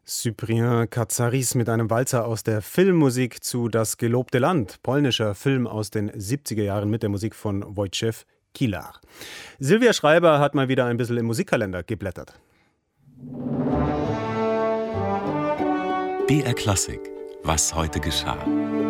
Cyprien Katsaris mit einem Walzer aus der Filmmusik zu Das gelobte Land, polnischer Film aus den 70er Jahren mit der Musik von Wojciech Kilar. Silvia Schreiber hat mal wieder ein bisschen im Musikkalender geblättert. BR Klassik, was heute geschah.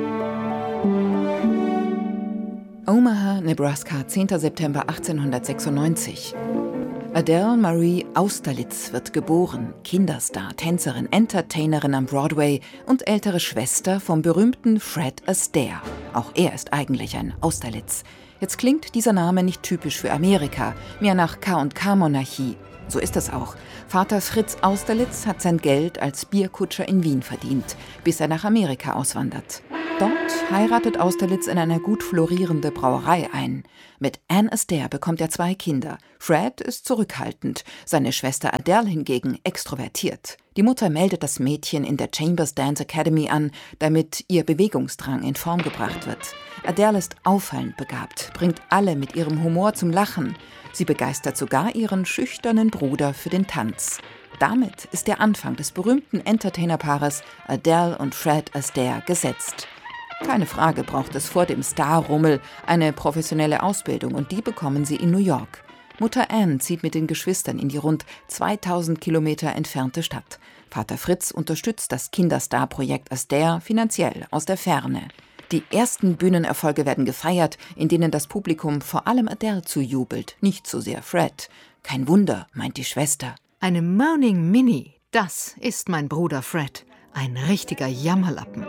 Omaha, Nebraska, 10. September 1896. Adele Marie Austerlitz wird geboren, Kinderstar, Tänzerin, Entertainerin am Broadway und ältere Schwester vom berühmten Fred Astaire. Auch er ist eigentlich ein Austerlitz. Jetzt klingt dieser Name nicht typisch für Amerika, mehr nach K&K-Monarchie. So ist es auch. Vater Fritz Austerlitz hat sein Geld als Bierkutscher in Wien verdient, bis er nach Amerika auswandert. Dort heiratet Austerlitz in eine gut florierende Brauerei ein. Mit Anne Astaire bekommt er 2 Kinder. Fred ist zurückhaltend, seine Schwester Adele hingegen extrovertiert. Die Mutter meldet das Mädchen in der Chambers Dance Academy an, damit ihr Bewegungsdrang in Form gebracht wird. Adele ist auffallend begabt, bringt alle mit ihrem Humor zum Lachen. Sie begeistert sogar ihren schüchternen Bruder für den Tanz. Damit ist der Anfang des berühmten Entertainerpaares Adele und Fred Astaire gesetzt. Keine Frage braucht es vor dem Starrummel eine professionelle Ausbildung und die bekommen sie in New York. Mutter Anne zieht mit den Geschwistern in die rund 2000 Kilometer entfernte Stadt. Vater Fritz unterstützt das Kinderstar-Projekt Astaire finanziell aus der Ferne. Die ersten Bühnenerfolge werden gefeiert, in denen das Publikum vor allem Adele zujubelt, nicht so sehr Fred. Kein Wunder, meint die Schwester. Eine Moaning Minnie, das ist mein Bruder Fred. Ein richtiger Jammerlappen.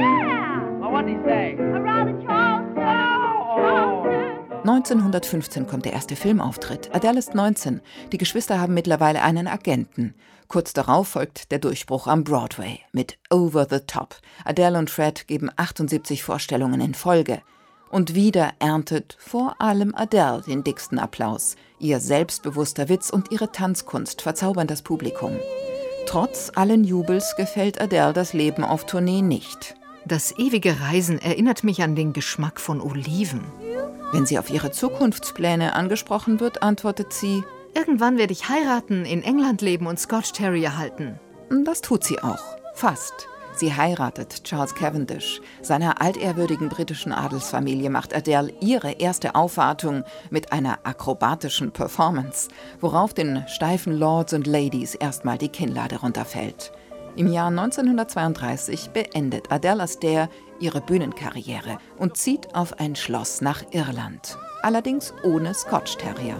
1915 kommt der erste Filmauftritt. Adele ist 19. Die Geschwister haben mittlerweile einen Agenten. Kurz darauf folgt der Durchbruch am Broadway mit Over the Top. Adele und Fred geben 78 Vorstellungen in Folge. Und wieder erntet vor allem Adele den dicksten Applaus. Ihr selbstbewusster Witz und ihre Tanzkunst verzaubern das Publikum. Trotz allen Jubels gefällt Adele das Leben auf Tournee nicht. Das ewige Reisen erinnert mich an den Geschmack von Oliven. Wenn sie auf ihre Zukunftspläne angesprochen wird, antwortet sie: Irgendwann werde ich heiraten, in England leben und Scotch Terrier halten. Das tut sie auch. Fast. Sie heiratet Charles Cavendish. Seiner altehrwürdigen britischen Adelsfamilie macht Adele ihre erste Aufwartung mit einer akrobatischen Performance, worauf den steifen Lords und Ladies erstmal die Kinnlade runterfällt. Im Jahr 1932 beendet Adele Astaire ihre Bühnenkarriere und zieht auf ein Schloss nach Irland. Allerdings ohne Scotch Terrier.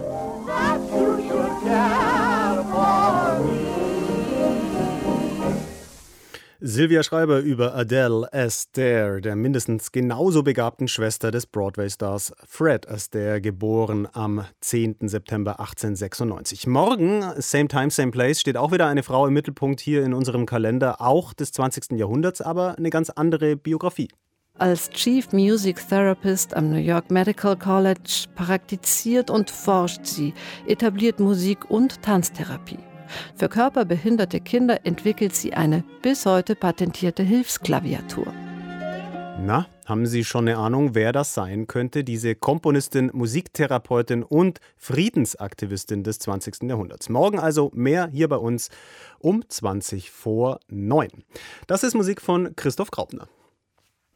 Silvia Schreiber über Adele Astaire, der mindestens genauso begabten Schwester des Broadway-Stars Fred Astaire, geboren am 10. September 1896. Morgen, same time, same place, steht auch wieder eine Frau im Mittelpunkt hier in unserem Kalender, auch des 20. Jahrhunderts, aber eine ganz andere Biografie. Als Chief Music Therapist am New York Medical College praktiziert und forscht sie, etabliert Musik- und Tanztherapie. Für körperbehinderte Kinder entwickelt sie eine bis heute patentierte Hilfsklaviatur. Na, haben Sie schon eine Ahnung, wer das sein könnte? Diese Komponistin, Musiktherapeutin und Friedensaktivistin des 20. Jahrhunderts. Morgen also mehr hier bei uns um 20 vor 9. Das ist Musik von Christoph Graupner.